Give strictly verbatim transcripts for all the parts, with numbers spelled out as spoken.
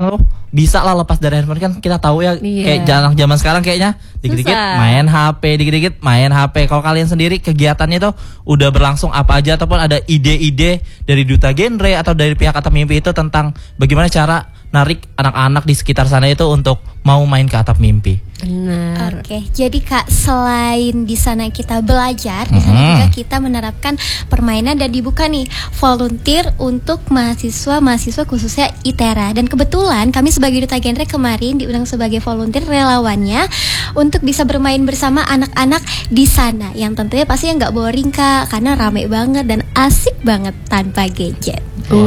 lo bisa lah lepas dari handphone, kan kita tahu ya yeah. kayak jalan zaman sekarang kayaknya dikit-dikit main H P, dikit-dikit main H P. Kalau kalian sendiri kegiatannya itu udah berlangsung apa aja, ataupun ada ide-ide dari Duta Genre atau dari pihak Atap Mimpi itu tentang bagaimana cara narik anak-anak di sekitar sana itu untuk mau main ke Atap Mimpi? Benar. Oke, jadi Kak, selain di sana kita belajar, di sana Hmm. juga kita menerapkan permainan dan dibuka nih volunteer untuk mahasiswa-mahasiswa khususnya I T E R A. Dan kebetulan kami sebagai Duta Genre kemarin diundang sebagai volunteer relawannya untuk bisa bermain bersama anak-anak di sana. Yang tentunya pasti nggak boring Kak, karena rame banget dan asik banget tanpa gadget.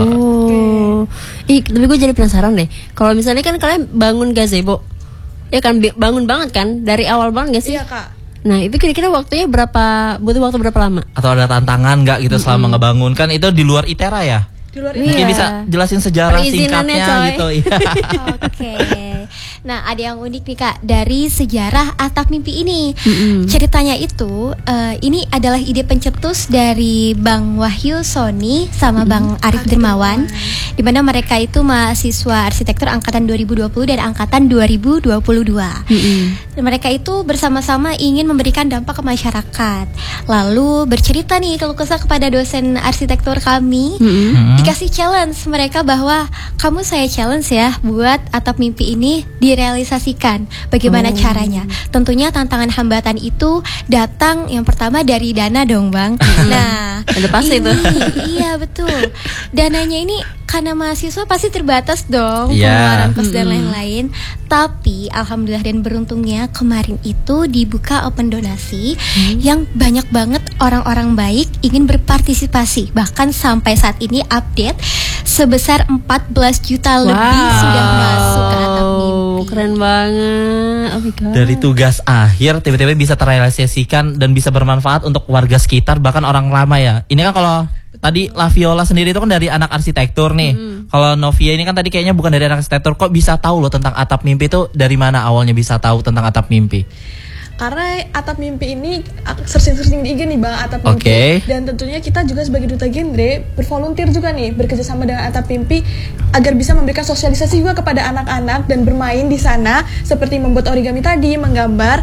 Oh, ih, tapi gue jadi penasaran deh. Kalau misalnya kan kalian bangun gazebo, ya kan bi- bangun banget kan dari awal banget gak sih? Iya Kak. Nah itu kira-kira waktunya berapa? Butuh waktu berapa lama? Atau ada tantangan nggak gitu selama Mm-mm. ngebangun? Kan itu di luar I T E R A ya? Di luar Iya. Mungkin bisa jelasin sejarah Perizinannya, singkatnya coy. gitu. Iya. Oke. Nah, ada yang unik nih Kak dari sejarah Atap Mimpi ini. Mm-mm. Ceritanya itu uh, ini adalah ide pencetus dari Bang Wahyu Sony sama Bang Arif Dermawan, di mana mereka itu mahasiswa arsitektur angkatan dua ribu dua puluh dan angkatan dua ribu dua puluh dua. Mm-mm. Dan mereka itu bersama-sama ingin memberikan dampak ke masyarakat. Lalu bercerita nih keluh kesah kepada dosen arsitektur kami. Mm-mm. Dikasih challenge mereka bahwa kamu saya challenge ya buat Atap Mimpi ini direalisasikan. Bagaimana Oh. caranya? Tentunya tantangan hambatan itu datang yang pertama dari dana dong Bang. Nah, Udah pasti ini- itu. Iya betul. Dananya ini karena mahasiswa pasti terbatas dong, Iya. pengeluaran kos dan Mm-mm. lain-lain. Tapi alhamdulillah dan beruntungnya kemarin itu dibuka open donasi yang banyak banget orang-orang baik ingin berpartisipasi. Bahkan sampai saat ini update sebesar empat belas juta lebih sudah masuk ke Atap Mimpi. Keren banget. Oh my god. Dari tugas akhir tiba-tiba bisa terrealisasikan dan bisa bermanfaat untuk warga sekitar, bahkan orang lama ya. Ini kan kalau tadi Laviola sendiri itu kan dari anak arsitektur nih. Kalau Novia ini kan tadi kayaknya bukan dari anak arsitektur. Kok bisa tahu loh tentang Atap Mimpi itu dari mana awalnya bisa tahu tentang Atap Mimpi? Karena Atap Mimpi ini ak- searching-searching di I G nih Bang, Atap Mimpi. Oke. Dan tentunya kita juga sebagai Duta Genre bervolunteer juga nih, bekerjasama dengan Atap Mimpi agar bisa memberikan sosialisasi juga kepada anak-anak dan bermain di sana, seperti membuat origami tadi, menggambar.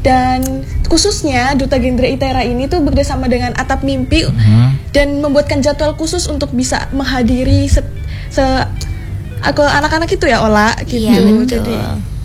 Dan khususnya Duta Genre I T E R A ini tuh bekerjasama dengan Atap Mimpi dan membuatkan jadwal khusus untuk bisa menghadiri se, se aku anak-anak itu ya Ola gitu. Iya, betul. Jadi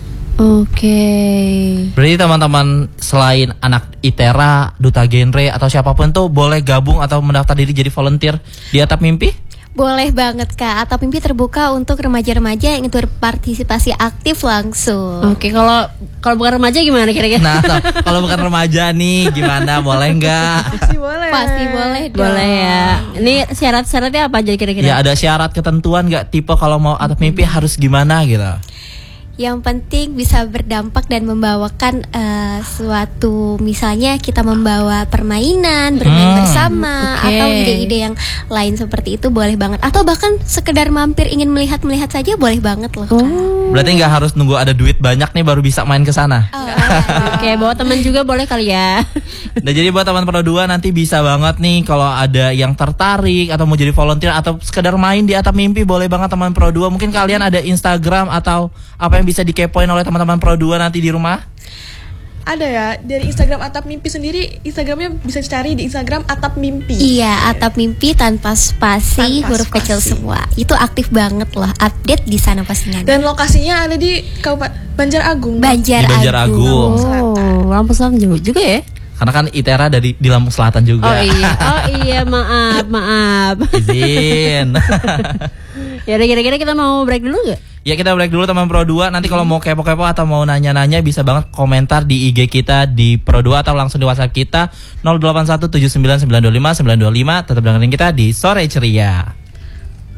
Oke. Berarti teman-teman selain anak I T E R A, Duta Genre atau siapapun tuh boleh gabung atau mendaftar diri jadi volunteer di Atap Mimpi? Boleh banget Kak. Atap Mimpi terbuka untuk remaja-remaja yang ingin berpartisipasi aktif langsung. Oke, kalau kalau bukan remaja gimana kira-kira? Nah, kalau bukan remaja nih gimana, boleh nggak? pasti boleh. Pasti boleh dong. Boleh ya. Ini syarat-syaratnya apa aja kira-kira? Ya ada syarat ketentuan nggak, tipe kalau mau Atap Mimpi harus gimana gitu? Yang penting bisa berdampak dan membawakan eh, suatu, misalnya kita membawa permainan, bermain Hmm, bersama, oke. atau ide-ide yang lain seperti itu boleh banget. Atau bahkan sekedar mampir ingin melihat-melihat saja boleh banget loh Kak. Oh. Berarti nggak harus nunggu ada duit banyak nih baru bisa main ke sana. Oh, Oke, bawa teman juga boleh kali ya. Nah, jadi buat teman Pro dua nanti bisa banget nih kalau ada yang tertarik atau mau jadi volunteer atau sekedar main di Atap Mimpi, boleh banget teman Pro dua. Mungkin kalian ada Instagram atau apa yang bisa dikepoin oleh teman-teman Pro dua nanti di rumah? Ada ya, dari Instagram Atap Mimpi sendiri, Instagramnya bisa dicari di Instagram Atap Mimpi. Iya, Atap Mimpi tanpa spasi, Tanpa huruf spasi. kecil semua. Itu aktif banget loh, update di sana pastinya. Dan lokasinya ada di Kabupaten Banjar Agung. Banjar, Di Banjar Agung. Oh, Lampung Selatan jauh juga ya? Karena kan I T E R A dari di Lampung Selatan juga. Oh iya, oh iya maaf, maaf. Izin. Ya udah, kira-kira kita mau break dulu gak? Ya kita break dulu teman Pro dua. Nanti kalau mau kepo-kepo atau mau nanya-nanya bisa banget komentar di I G kita di Pro dua atau langsung di WhatsApp kita nol delapan satu tujuh sembilan sembilan dua lima sembilan dua lima. Tetap dengerin kita di Sore Ceria.